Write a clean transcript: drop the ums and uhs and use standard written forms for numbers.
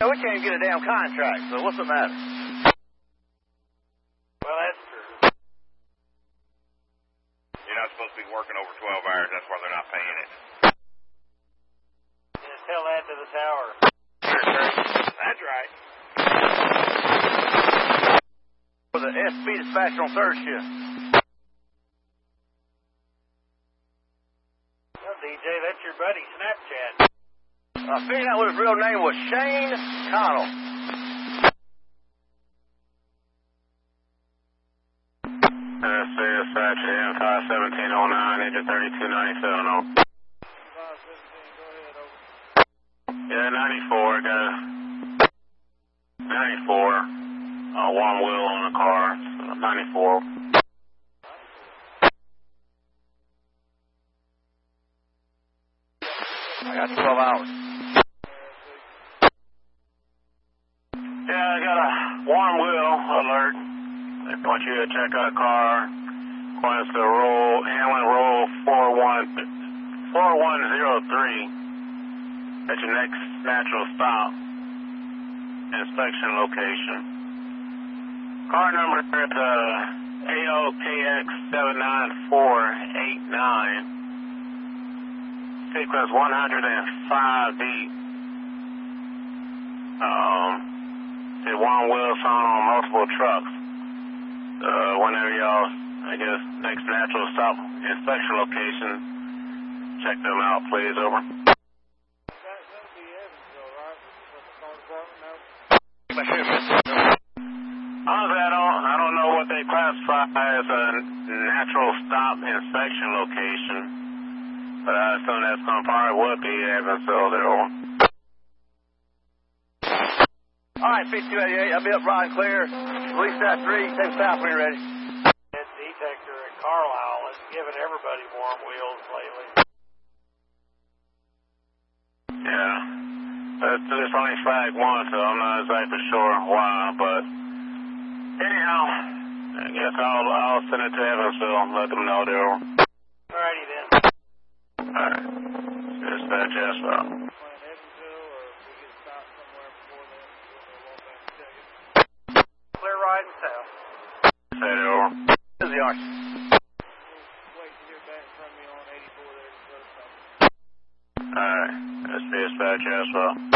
We can't even get a damn contract, so what's the matter? Well, that's true. You're not supposed to be working over 12 hours. That's why they're not paying it. Just tell that to the tower. Sure, sir. That's right. For the SP dispatcher on third shift. Well, DJ, that's your buddy Snapchat. I figured out what his real name was, Shane Connell. Dispatch AM 51709, engine 3297. Yeah, 94, got a 94, one wheel on the car, so 94. I got 12 hours. Yeah, I got a warm wheel alert. They want you to check out a car. Points to Hamlin Roll 4103. At your next natural stop. Inspection location. Car number is AOKX 79489. Sequence 105B. The one wheel sign on multiple trucks. Whenever y'all, I guess, next natural stop inspection location, check them out, please. Over. That'll be Evansville, right? With the car department, no? Honestly, I don't know what they classify as a natural stop inspection location, but I assume that's going to probably would be Evansville. There. All right, P288, I'll be up bright and clear. Release that 3, take south when you're ready. That detector at Carlisle is giving everybody warm wheels lately. Yeah. It's only flag 1, so I'm not exactly sure why, but anyhow, I guess I'll send it to Evansville and let them know they're... Alrighty then. Alright. Dispatch asphalt. Clear riding south. Say it over. This is the arch. Wait to hear back from you on 84 there. Alright. That's dispatch asphalt.